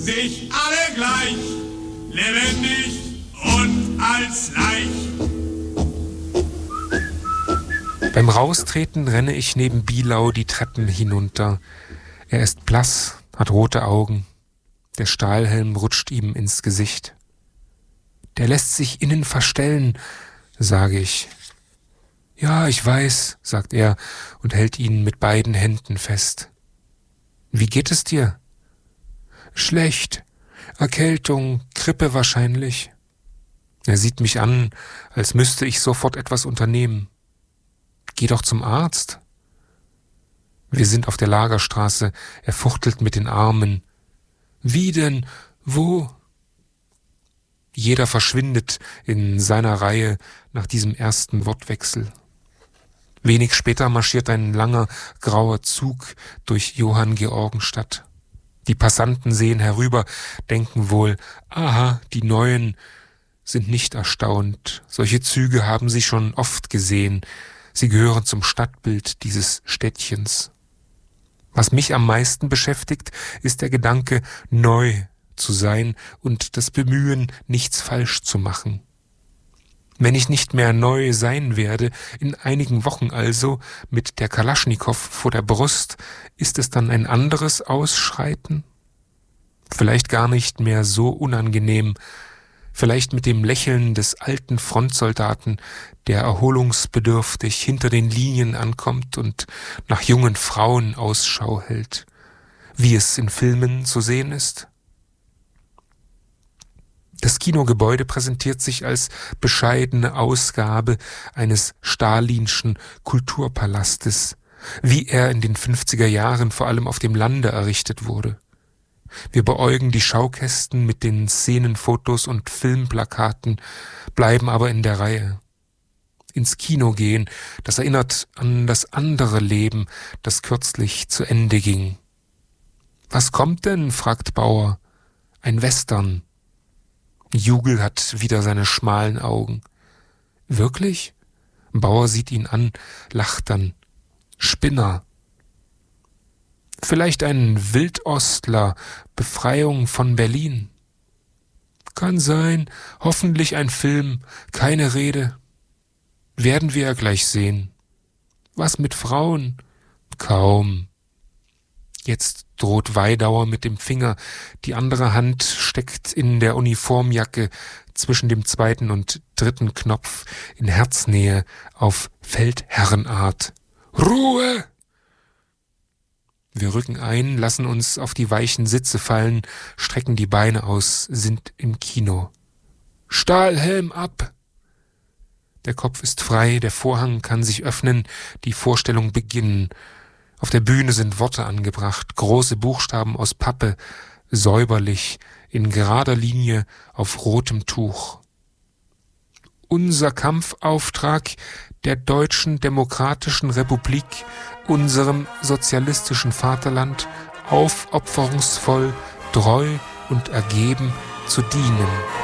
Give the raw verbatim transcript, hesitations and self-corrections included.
sich alle gleich, lebendig und als Leich. Beim Raustreten renne ich neben Bielau die Treppen hinunter. Er ist blass, hat rote Augen. Der Stahlhelm rutscht ihm ins Gesicht. Der lässt sich innen verstellen, sage ich. Ja, ich weiß, sagt er und hält ihn mit beiden Händen fest. Wie geht es dir? Schlecht. Erkältung, Grippe wahrscheinlich. Er sieht mich an, als müsste ich sofort etwas unternehmen. Geh doch zum Arzt. Wir sind auf der Lagerstraße. Er fuchtelt mit den Armen. Wie denn? Wo? Jeder verschwindet in seiner Reihe nach diesem ersten Wortwechsel. Wenig später marschiert ein langer, grauer Zug durch Johanngeorgenstadt. Die Passanten sehen herüber, denken wohl, aha, die Neuen sind nicht erstaunt. Solche Züge haben sie schon oft gesehen. Sie gehören zum Stadtbild dieses Städtchens. Was mich am meisten beschäftigt, ist der Gedanke, neu zu sein und das Bemühen, nichts falsch zu machen. Wenn ich nicht mehr neu sein werde, in einigen Wochen also, mit der Kalaschnikow vor der Brust, ist es dann ein anderes Ausschreiten? Vielleicht gar nicht mehr so unangenehm, vielleicht mit dem Lächeln des alten Frontsoldaten, der erholungsbedürftig hinter den Linien ankommt und nach jungen Frauen Ausschau hält, wie es in Filmen zu sehen ist. Das Kinogebäude präsentiert sich als bescheidene Ausgabe eines stalinschen Kulturpalastes, wie er in den fünfziger Jahren vor allem auf dem Lande errichtet wurde. Wir beäugen die Schaukästen mit den Szenenfotos und Filmplakaten, bleiben aber in der Reihe. Ins Kino gehen, das erinnert an das andere Leben, das kürzlich zu Ende ging. »Was kommt denn?« fragt Bauer. »Ein Western.« Jugel hat wieder seine schmalen Augen. »Wirklich?« Bauer sieht ihn an, lacht dann. »Spinner.« »Vielleicht ein Wildostler, Befreiung von Berlin.« »Kann sein, hoffentlich ein Film, keine Rede.« »Werden wir ja gleich sehen.« »Was mit Frauen?« »Kaum.« Jetzt droht Weidauer mit dem Finger, die andere Hand steckt in der Uniformjacke zwischen dem zweiten und dritten Knopf in Herznähe auf Feldherrenart. »Ruhe!« Wir rücken ein, lassen uns auf die weichen Sitze fallen, strecken die Beine aus, sind im Kino. »Stahlhelm ab!« Der Kopf ist frei, der Vorhang kann sich öffnen, die Vorstellung beginnen. Auf der Bühne sind Worte angebracht, große Buchstaben aus Pappe, säuberlich, in gerader Linie auf rotem Tuch. Unser Kampfauftrag der Deutschen Demokratischen Republik, unserem sozialistischen Vaterland, aufopferungsvoll, treu und ergeben zu dienen.